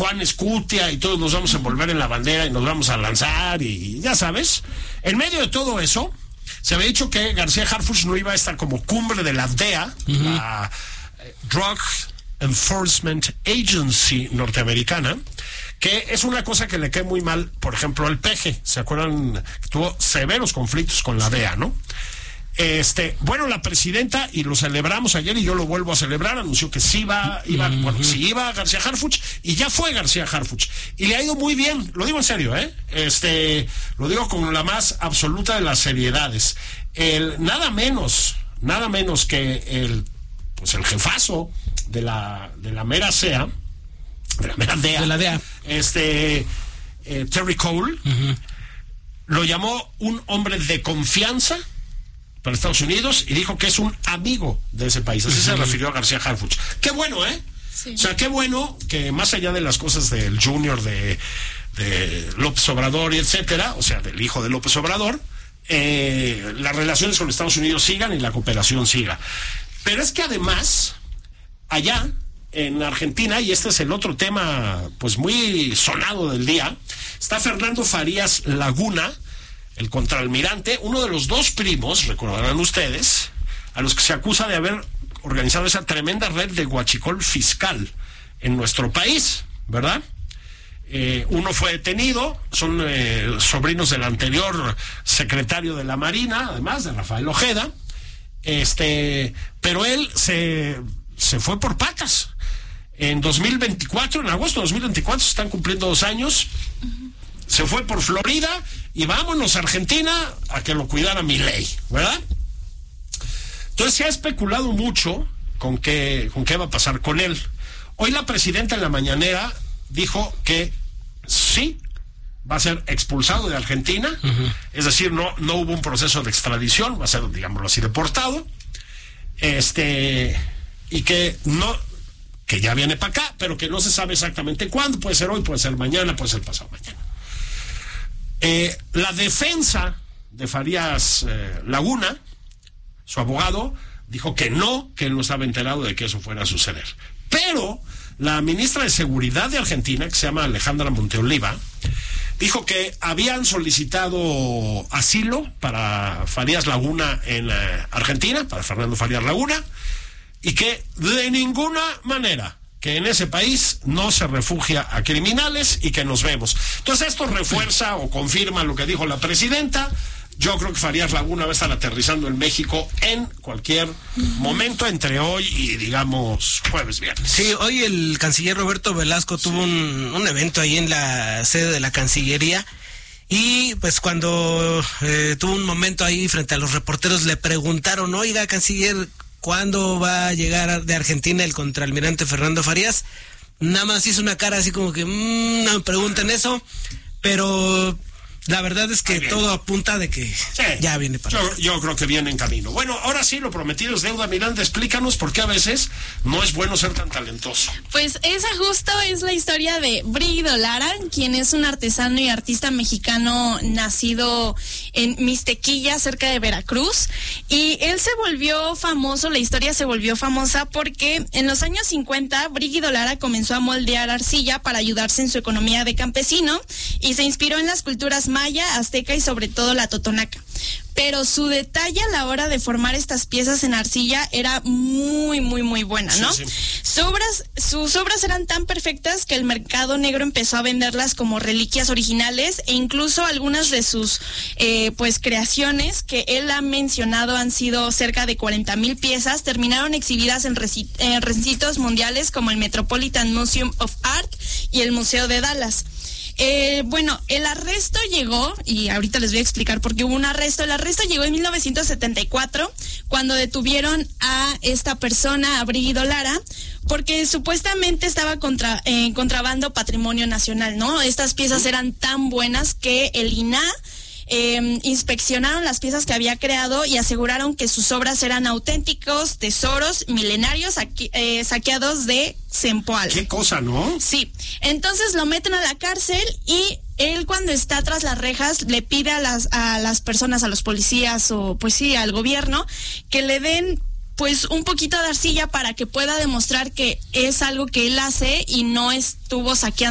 Juan Escutia y todos nos vamos a envolver en la bandera y nos vamos a lanzar y ya sabes. En medio de todo eso, se había dicho que García Harfuch no iba a estar como cumbre de la DEA, la Drug Enforcement Agency norteamericana, que es una cosa que le cae muy mal, por ejemplo, al PG. ¿Se acuerdan? Tuvo severos conflictos con la DEA, ¿no? Bueno, la presidenta, y lo celebramos ayer y yo lo vuelvo a celebrar, anunció que sí iba García Harfuch, y ya fue García Harfuch, y le ha ido muy bien, lo digo en serio, lo digo con la más absoluta de las seriedades. Nada menos que el jefazo de la mera CEA, de la mera DEA, de la DEA, Terry Cole, lo llamó un hombre de confianza para Estados Unidos y dijo que es un amigo de ese país. Así se refirió a García Harfuch. Qué bueno, Sí. O sea, qué bueno que más allá de las cosas del junior de López Obrador y etcétera, o sea, del hijo de López Obrador, las relaciones con Estados Unidos sigan y la cooperación siga. Pero es que además, allá en Argentina, y este es el otro tema pues muy sonado del día, está Fernando Farías Laguna, el contraalmirante, uno de los dos primos, recordarán ustedes, a los que se acusa de haber organizado esa tremenda red de huachicol fiscal en nuestro país, ¿verdad? Uno fue detenido, son sobrinos del anterior secretario de la Marina, además de Rafael Ojeda, pero él se fue por patas. En 2024, en agosto de 2024, se están cumpliendo 2 años, se fue por Florida y vámonos a Argentina a que lo cuidara Milei, ¿verdad? Entonces se ha especulado mucho con qué va a pasar con él. Hoy la presidenta en la mañanera dijo que sí va a ser expulsado de Argentina, es decir, no hubo un proceso de extradición, va a ser, digámoslo así, deportado, y que ya viene para acá, pero que no se sabe exactamente cuándo, puede ser hoy, puede ser mañana, puede ser pasado mañana. La defensa de Farías Laguna, su abogado, dijo que él no estaba enterado de que eso fuera a suceder. Pero la ministra de Seguridad de Argentina, que se llama Alejandra Monteoliva, dijo que habían solicitado asilo para Farías Laguna en Argentina, para Fernando Farías Laguna, y que de ninguna manera que en ese país no se refugia a criminales y que nos vemos. Entonces esto refuerza o confirma lo que dijo la presidenta. Yo creo que Farías Laguna va a estar aterrizando en México en cualquier momento entre hoy y, digamos, jueves, viernes. Sí, hoy el canciller Roberto Velasco tuvo un evento ahí en la sede de la Cancillería y pues cuando tuvo un momento ahí frente a los reporteros le preguntaron, oiga, canciller, ¿cuándo va a llegar de Argentina el contraalmirante Fernando Farías? Nada más hizo una cara así como que, no me pregunten eso, pero la verdad es que todo apunta de que ya viene para acá. Yo creo que viene en camino. Bueno, ahora sí, lo prometido es deuda. Miranda, explícanos por qué a veces no es bueno ser tan talentoso. Pues esa justo es la historia de Brígido Lara, quien es un artesano y artista mexicano nacido en Mixtequilla, cerca de Veracruz, y él se volvió famoso, la historia se volvió famosa porque en los años 50 Brígido Lara comenzó a moldear arcilla para ayudarse en su economía de campesino y se inspiró en las culturas maya, azteca y sobre todo la totonaca. Pero su detalle a la hora de formar estas piezas en arcilla era muy, muy, muy buena, ¿no? Sí. Sus obras eran tan perfectas que el mercado negro empezó a venderlas como reliquias originales e incluso algunas de sus creaciones que él ha mencionado han sido cerca de 40,000 piezas, terminaron exhibidas en recintos mundiales como el Metropolitan Museum of Art y el Museo de Dallas. El arresto llegó, y ahorita les voy a explicar por qué hubo un arresto. El arresto llegó en 1974, cuando detuvieron a esta persona, a Brígido Lara, porque supuestamente estaba contrabando patrimonio nacional, ¿no? Estas piezas eran tan buenas que el INAH inspeccionaron las piezas que había creado y aseguraron que sus obras eran auténticos tesoros milenarios saqueados de Zempoala. Qué cosa, ¿no? Sí. Entonces lo meten a la cárcel y él, cuando está tras las rejas, le pide a las personas, a los policías o pues sí, al gobierno, que le den pues un poquito de arcilla para que pueda demostrar que es algo que él hace y no estuvo saqueando